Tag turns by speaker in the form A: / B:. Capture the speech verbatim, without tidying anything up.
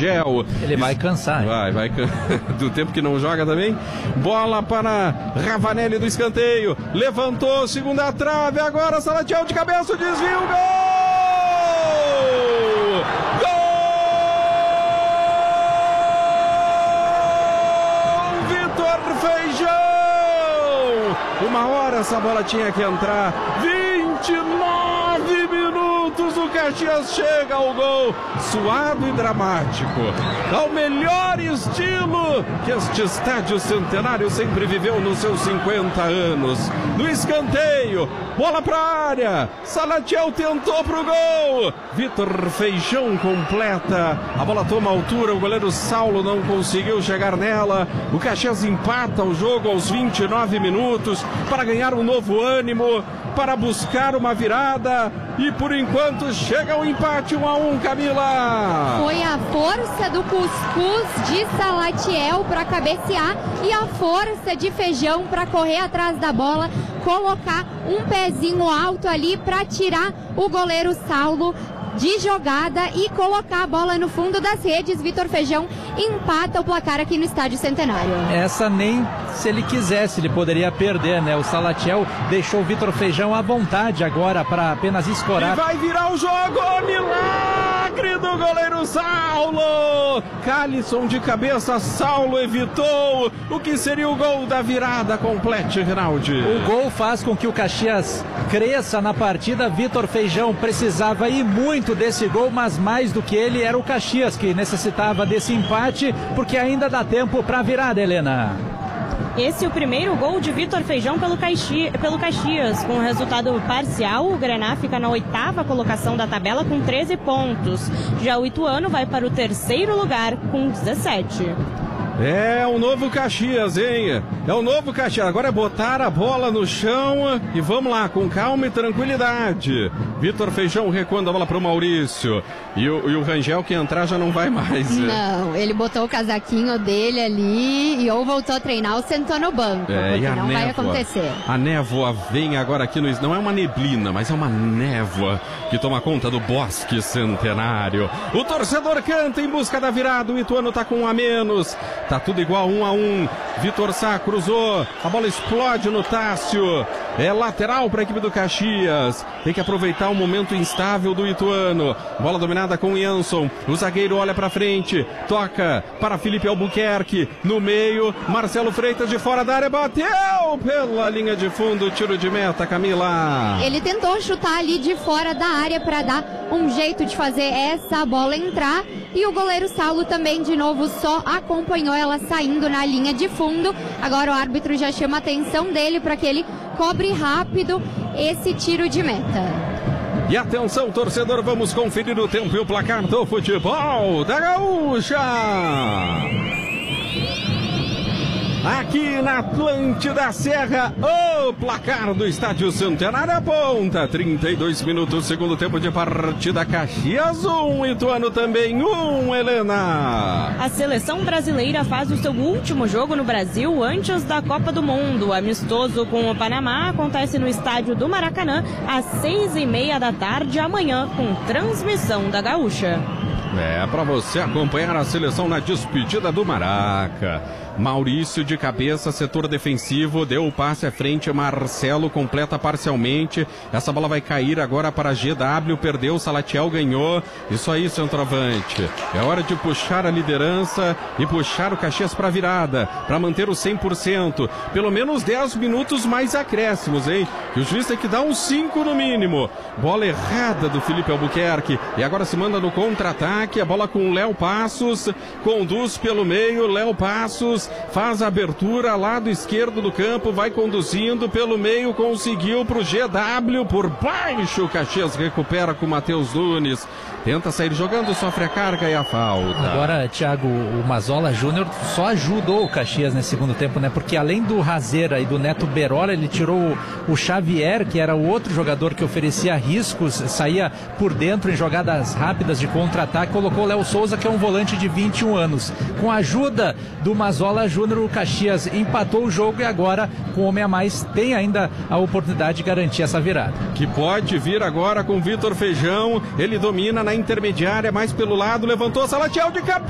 A: Rangel.
B: Ele vai cansar.
A: Vai, vai do tempo que não joga também. Bola para Ravanelli do escanteio. Levantou, segunda trave. Agora Salatiel de cabeça, desvio, gol! Gol! Vitor Feijão! Uma hora essa bola tinha que entrar. vinte e nove minutos, o Caxias chega ao gol, suado e dramático, ao melhor estilo que este estádio centenário sempre viveu nos seus cinquenta anos. No escanteio, bola para a área, Salatiel tentou pro gol, Vitor Feijão completa, a bola toma altura, o goleiro Saulo não conseguiu chegar nela, o Caxias empata o jogo aos vinte e nove minutos para ganhar um novo ânimo, para buscar uma virada e por enquanto chega o empate um a um, Camila.
C: Foi a força do cuscuz de Salatiel para cabecear e a força de Feijão para correr atrás da bola, colocar um pezinho alto ali para tirar o goleiro Saulo de jogada e colocar a bola no fundo das redes. Vitor Feijão empata o placar aqui no Estádio Centenário.
B: Essa nem se ele quisesse ele poderia perder, né? O Salatiel deixou o Vitor Feijão à vontade agora para apenas escorar.
A: E vai virar o jogo, milagre do goleiro Saulo. Calisson de cabeça, Saulo evitou o que seria o gol da virada completa, Rinaldi.
B: O gol faz com que o Caxias cresça na partida. Vitor Feijão precisava ir muito desse gol, mas mais do que ele era o Caxias que necessitava desse empate, porque ainda dá tempo para virada, Helena.
D: Esse é o primeiro gol de Vitor Feijão pelo, Caxi, pelo Caxias. Com o resultado parcial, o Grená fica na oitava colocação da tabela com treze pontos. Já o Ituano vai para o terceiro lugar com dezessete.
A: É o novo Caxias, hein? É o novo Caxias. Agora é botar a bola no chão e vamos lá, com calma e tranquilidade. Vitor Feijão recuando a bola para o Maurício. E o, e o Rangel que entrar já não vai mais.
C: Não, ele botou o casaquinho dele ali e ou voltou a treinar ou sentou no banco.
A: É,
C: porque
A: e a
C: não
A: névoa,
C: vai acontecer.
A: A névoa vem agora aqui no... Não é uma neblina, mas é uma névoa que toma conta do Bosque Centenário. O torcedor canta em busca da virada. O Ituano tá com um a menos. Tá tudo igual, um a um. Vitor Sá cruzou. A bola explode no Tássio. É lateral para a equipe do Caxias. Tem que aproveitar o momento instável do Ituano. Bola dominada com o Jansson. O zagueiro olha para frente. Toca para Felipe Albuquerque. No meio, Marcelo Freitas de fora da área. Bateu pela linha de fundo. Tiro de meta, Camila.
C: Ele tentou chutar ali de fora da área para dar um jeito de fazer essa bola entrar. E o goleiro Saulo também, de novo, só acompanhou ela saindo na linha de fundo. Agora o árbitro já chama a atenção dele para que ele cobre rápido esse tiro de meta.
A: E atenção, torcedor, vamos conferir o tempo e o placar do futebol da Gaúcha. Aqui na Atlântida Serra, o placar do Estádio Centenário aponta trinta e dois minutos, segundo tempo de partida. Caxias um, Ituano também um, Helena.
D: A seleção brasileira faz o seu último jogo no Brasil antes da Copa do Mundo. O amistoso com o Panamá acontece no estádio do Maracanã às seis e meia da tarde amanhã, com transmissão da Gaúcha.
A: É, para você acompanhar a seleção na despedida do Maraca. Maurício de cabeça, setor defensivo, deu o passe à frente, Marcelo completa parcialmente, essa bola vai cair agora para G W, perdeu, Salatiel ganhou, isso aí, centroavante, é hora de puxar a liderança e puxar o Caxias para virada, para manter o cem por cento, pelo menos dez minutos mais acréscimos, hein, que o juiz tem que dar uns cinco no mínimo. Bola errada do Felipe Albuquerque, e agora se manda no contra-ataque, a bola com o Léo Passos, conduz pelo meio, Léo Passos faz a abertura, lado esquerdo do campo, vai conduzindo pelo meio, conseguiu pro G W, por baixo, o Caxias recupera com o Matheus Nunes, tenta sair jogando, sofre a carga e a falta.
B: Agora, Thiago, o Mazola Júnior só ajudou o Caxias nesse segundo tempo, né? Porque além do Razeira e do Neto Berola, ele tirou o Xavier, que era o outro jogador que oferecia riscos, saía por dentro em jogadas rápidas de contra-ataque, colocou o Léo Souza, que é um volante de vinte e um anos. Com a ajuda do Mazola Júnior, o Caxias empatou o jogo e agora, com o homem a mais, tem ainda a oportunidade de garantir essa virada.
A: Que pode vir agora com Vitor Feijão, ele domina na intermediária, mais pelo lado, levantou Salatiel de cabeça.